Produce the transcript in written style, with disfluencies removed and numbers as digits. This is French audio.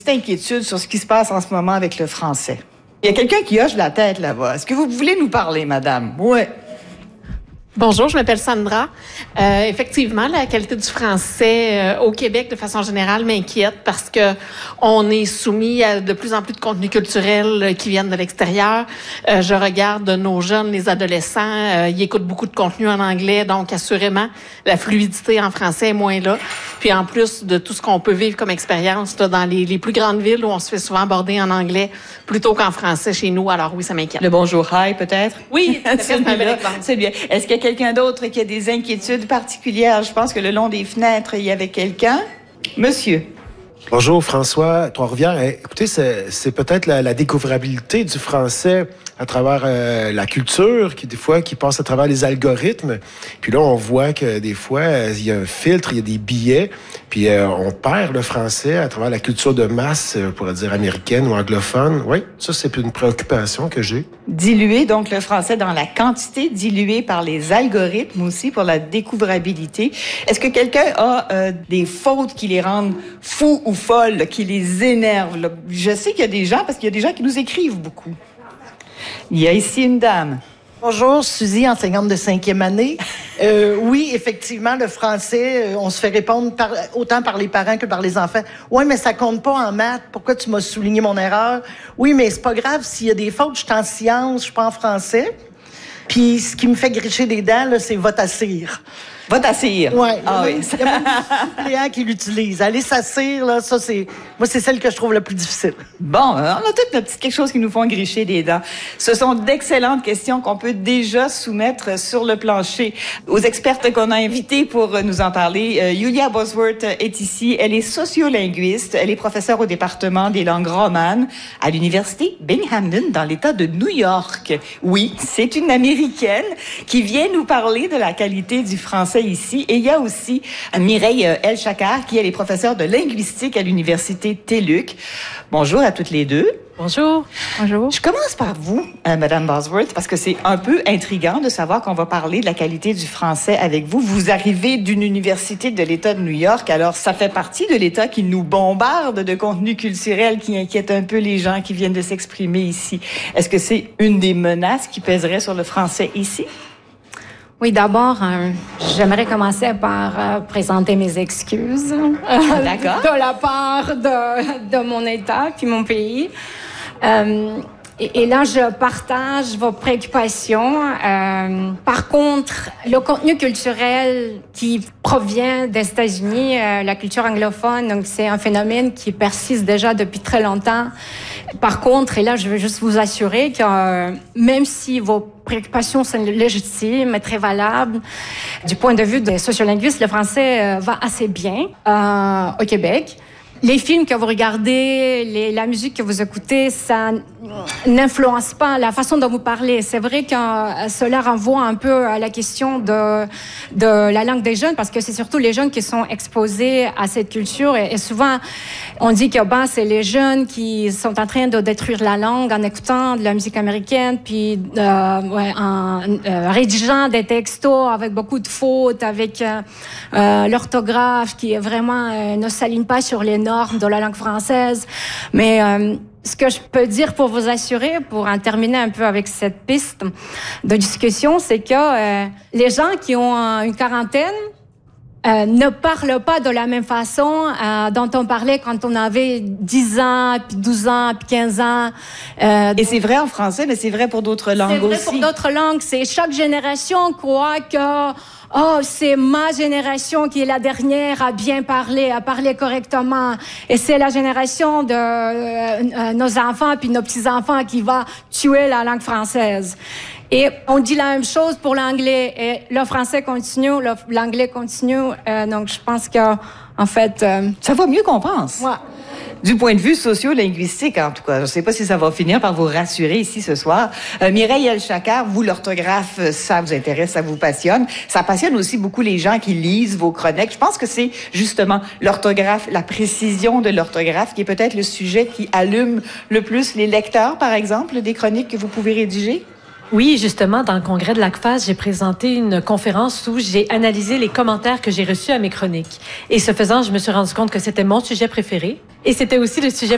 Inquiétude sur ce qui se passe en ce moment avec le français. Il y a quelqu'un qui hoche la tête là-bas. Est-ce que vous voulez nous parler, madame? Oui. Bonjour, je m'appelle Sandra. Effectivement, la qualité du français au Québec, de façon générale, m'inquiète parce que on est soumis à de plus en plus de contenus culturels qui viennent de l'extérieur. Je regarde nos jeunes, les adolescents, ils écoutent beaucoup de contenu en anglais, donc assurément, la fluidité en français est moins là. Puis en plus de tout ce qu'on peut vivre comme expérience là, dans les plus grandes villes où on se fait souvent aborder en anglais plutôt qu'en français chez nous, alors oui, ça m'inquiète. Le bonjour, hi, peut-être? Oui, c'est bien. Est-ce qu'il y a quelqu'un d'autre qui a des inquiétudes particulières? Je pense que le long des fenêtres, il y avait quelqu'un. Monsieur. Bonjour, François Trois-Rivières. Écoutez, c'est peut-être la découvrabilité du français à travers la culture, qui passe à travers les algorithmes. Puis là, on voit que des fois, il y a un filtre, il y a des billets, puis on perd le français à travers la culture de masse, on pourrait dire américaine ou anglophone. Oui, ça, c'est une préoccupation que j'ai. Diluer donc le français dans la quantité, dilué par les algorithmes aussi pour la découvrabilité. Est-ce que quelqu'un a des fautes qui les rendent fous ou folles, là, qui les énervent? Là? Je sais qu'il y a des gens, parce qu'il y a des gens qui nous écrivent beaucoup. Il y a ici une dame. Bonjour, Suzy, enseignante de 5e année. Oui, effectivement, le français, on se fait répondre autant par les parents que par les enfants. Oui, mais ça compte pas en maths. Pourquoi tu m'as souligné mon erreur? Oui, mais c'est pas grave s'il y a des fautes. Je suis en sciences, je suis pas en français. Puis ce qui me fait gricher des dents, là, c'est « va t'assire ». Va t'assire. Oui. Ah oui. Il y a même des suppléants qui l'utilisent. Aller s'assire, là, ça, c'est celle que je trouve la plus difficile. Bon, on a toutes nos petites quelque chose qui nous font gricher des dents. Ce sont d'excellentes questions qu'on peut déjà soumettre sur le plancher. Aux expertes qu'on a invitées pour nous en parler, Yulia Bosworth est ici. Elle est sociolinguiste. Elle est professeure au département des langues romanes à l'université Binghamton dans l'État de New York. Oui, c'est une Américaine qui vient nous parler de la qualité du français ici. Et il y a aussi Mireille El-Chakar, qui elle est professeure de linguistique à l'université TELUC. Bonjour à toutes les deux. Bonjour. Bonjour. Je commence par vous, Madame Bosworth, parce que c'est un peu intriguant de savoir qu'on va parler de la qualité du français avec vous. Vous arrivez d'une université de l'État de New York, alors ça fait partie de l'État qui nous bombarde de contenu culturel qui inquiète un peu les gens qui viennent de s'exprimer ici. Est-ce que c'est une des menaces qui pèserait sur le français ici? Oui, d'abord, j'aimerais commencer par présenter mes excuses D'accord. de la part de mon État puis mon pays. Et là, je partage vos préoccupations. Par contre, le contenu culturel qui provient des États-Unis, la culture anglophone, donc c'est un phénomène qui persiste déjà depuis très longtemps. Par contre, et là, je veux juste vous assurer que même si vos préoccupations sont légitimes et très valables, du point de vue des sociolinguistes, le français va assez bien au Québec. Les films que vous regardez, la musique que vous écoutez, ça n'influence pas la façon dont vous parlez. C'est vrai que cela renvoie un peu à la question de la langue des jeunes, parce que c'est surtout les jeunes qui sont exposés à cette culture. Et souvent, on dit que c'est les jeunes qui sont en train de détruire la langue en écoutant de la musique américaine, puis en rédigeant des textos avec beaucoup de fautes, avec l'orthographe qui est vraiment ne s'aligne pas sur les normes de la langue française. Mais ce que je peux dire pour vous assurer, pour en terminer un peu avec cette piste de discussion, c'est que les gens qui ont une quarantaine ne parlent pas de la même façon dont on parlait quand on avait 10 ans, puis 12 ans, puis 15 ans. Et c'est vrai en français, mais c'est vrai pour d'autres langues aussi. C'est vrai pour d'autres langues. C'est chaque génération croit que c'est ma génération qui est la dernière à bien parler, à parler correctement. Et c'est la génération de nos enfants puis nos petits-enfants qui va tuer la langue française. Et on dit la même chose pour l'anglais. Et le français continue, l'anglais continue. Donc, je pense que, en fait... Ça va mieux qu'on pense. Ouais. Du point de vue socio-linguistique, en tout cas. Je ne sais pas si ça va finir par vous rassurer ici ce soir. Mireille El-Chakar, vous, l'orthographe, ça vous intéresse, ça vous passionne. Ça passionne aussi beaucoup les gens qui lisent vos chroniques. Je pense que c'est justement l'orthographe, la précision de l'orthographe qui est peut-être le sujet qui allume le plus les lecteurs, par exemple, des chroniques que vous pouvez rédiger. Oui, justement, dans le congrès de l'ACFAS, j'ai présenté une conférence où j'ai analysé les commentaires que j'ai reçus à mes chroniques. Et ce faisant, je me suis rendu compte que c'était mon sujet préféré. Et c'était aussi le sujet